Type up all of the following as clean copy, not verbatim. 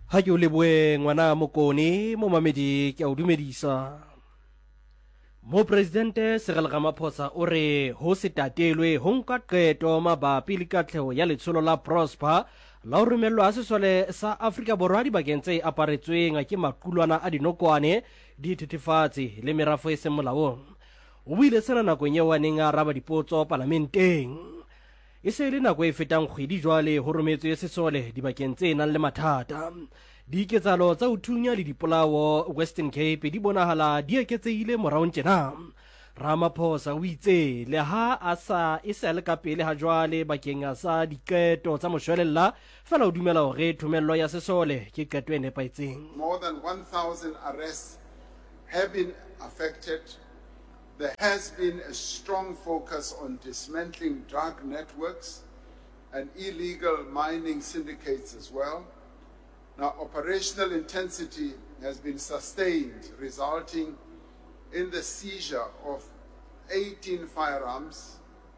Ha ke o leboe ngwana Mokone mo mamedi ke a o dumedisa. Mo presidente Cyril Ramaphosa o re ho se tatelwe ho nka qeto mabapi le katleho ya letsholo la Prosper la ho romellwa ha sesole sa Afrika Borwa dibakeng tse aparetsweng ke maqulwana a dinokwane dithethefatsi le merafo e seng molaong. O buile sena nakong eo a neng a araba dipotso parlamenteng. E se le nako e fetang kgwedi jwale ho rometswe sesole dibakeng tse nang le mathata. Diketsalo tsa ho thunya le dipolao Western Cape di bonahala di eketsehile moraong tjena. Ramaphosa o itse le ha a sa e sa le ka pele ha jwale bakeng sa diketo tsa moshwelella fela o dumela hore thumello ya sesole ke keto e nepahetseng. More than 1,000 arrests have been affected. There has been a strong focus on dismantling drug networks and illegal mining syndicates as well. Now, operational intensity has been sustained, resulting in the seizure of 18 firearms,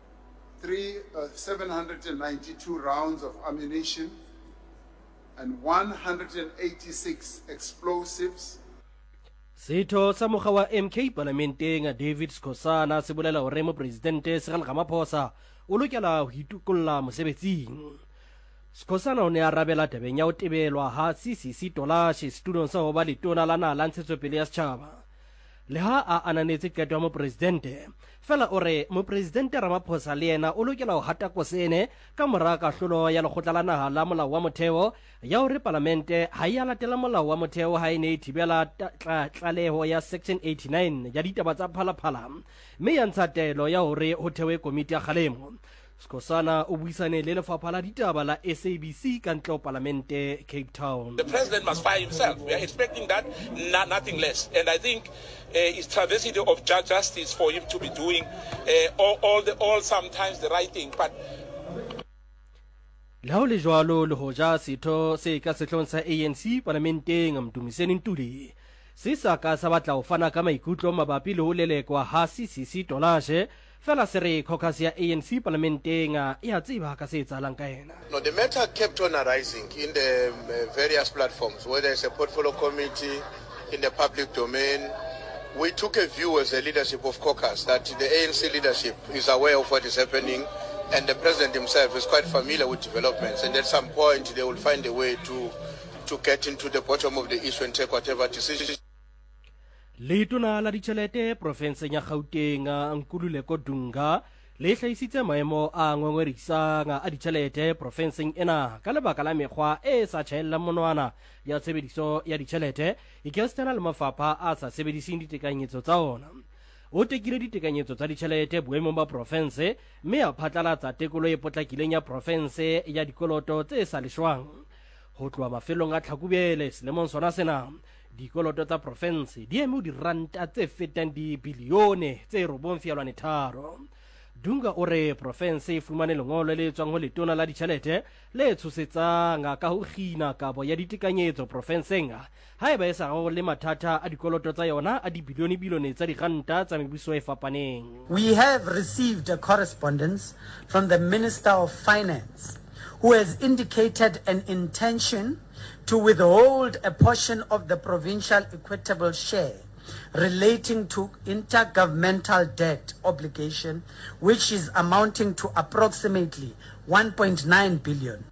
792 rounds of ammunition, and 186 explosives. Setho sa mokga wa MK parlamenteng David Skhosana se bolela hore mo presidente Cyril Ramaphosa o lokela ho itukolla mosebetsing. Skhosana o ne a arabela tabeng ya ho tebelwa ha CCC Tolashe setulong sa ho ba letona la naha la ntshetsopele ya setjhaba. Le ha a ananetse qeto ya mo presidente fela o re mo presidente Ramaphosa le yena o lokela ho hata kosene ka mora kahlolo ya lekgotla la naha la molao wa motheo ya hore parlamente ha ya latela molao wa motheo ha ene e thibela tlaleho ya section 89 ya ditaba tsa phalaphala mme ya ntsha taelo ya hore ho thewe komiti ya kgalemo. Skhosana o buisane le lefapha la ditaba la SABC ka ntle ho parlamente Cape Town. The president must fire himself. We are expecting that, nothing less. And I think it's travesty of justice for him to be doing all sometimes the right thing. But le ha le jwalo le hoja setho se ka sehlong sa ANC parlamenteng Mdumiseni Ntuli se sa ka sa batla ho fana ka maikutlo mabapi le ho lelekwa ha CCC Tolashe fela se re caucus ya ANC parlamenteng ya tseba ka se etsahalang ka ena. No, the matter kept on arising in the various platforms, whether it's a portfolio committee, in the public domain. We took a view as a leadership of caucus that the ANC leadership is aware of what is happening and the president himself is quite familiar with developments, and at some point they will find a way to get into the bottom of the issue and take whatever decision. Letona la ditjhelete profenseng ya Gauteng Nkululeko Dunga le hlahisitse maemo a ngongwerisang a ditjhelete profenseng ena ka lebaka la mekgwa e sa tjhaellang monwana ya tshebediso ya ditjhelete ikestena le mafapha a sa sebedising ditekanyetso tsa ona. O tekile ditekanyetso tsa ditjhelete boemong ba profense mme a phatlalatsa tekolo e potlakileng ya profense ya dikoloto tse sa leshwang. Ho tloha mafelong a Tlhakubele selemong sona sena dikoloto tsa profense di eme diranta tse fetang dibilione tse 9.3. Dunga o re profense e fumane lengolo le tswang ho letona la ditjhelete le tshosetsang ka ho kgina kabo ya ditekanyetso profenseng haeba e sa go le mathata a dikoloto tsa yona a dibilione tsa diranta tsa mebuso e fapaneng. We have received a correspondence from the Minister of Finance who has indicated an intention to withhold a portion of the provincial equitable share relating to intergovernmental debt obligation, which is amounting to approximately 1.9 billion.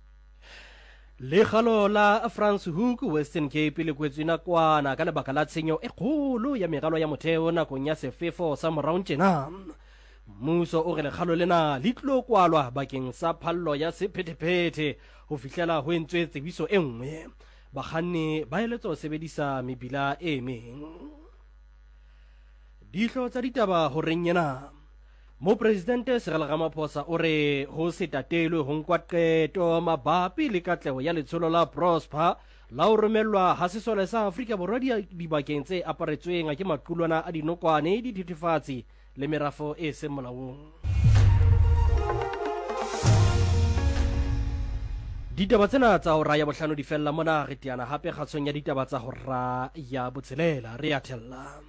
Le khalo la France Hook Western Cape le kwetswe nakwana ka lebaka la tshenyo e kgolo ya meralo ya motheo nakong ya sefefo sa moraong tjena. Mmuso o re le khalo lena le tlo kwalwa bakeng sa phallo ya sephetephete ho fihlela ho entswe tsebiso e nngwe. Bakganni ba eletsa ho sebedisa mebila e meng. Dihlo tsa ditaba ho reng yena. Mo presidente Cyril Ramaphosa o re ho se tatelwe ho nkwa qeto mabapi le katleho ya letsholo la Prosper la ho romellwa ha sesole sa Afrika Borwa dibakeng tse aparetsweng ke maqulwana a dinokwane dithethefatsi le merafo e seng molaong. Ditaba tsena tsa hora ya bohlano di fella mona re tiana hape kgatsong ya ditaba tsa hora ya botshelela re a thella.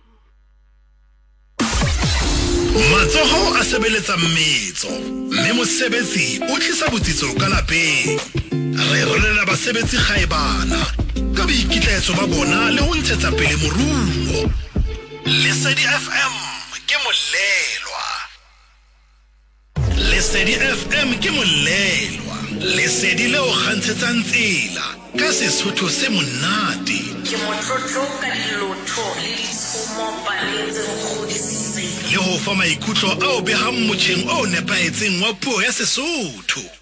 Matsoho a sebeletsa mmetso mme mosebetsi o tlisa botsitso ka lapeng re rolela basebetsi khaebana ka boikitlaetso ba bona le ho ntshetsa pele moruo. Lesedi FM ke molelwa. Lesedi FM ke molelwa. Lesedi leo kgantshetsang tsela ka Sesotho se monate. Ke motlotlo ka dilotho le ditshomo paleng tse kgodisitseng. Le ho fa maikutlo ao behang motjheng o nepahetseng wa puo ya Sesotho.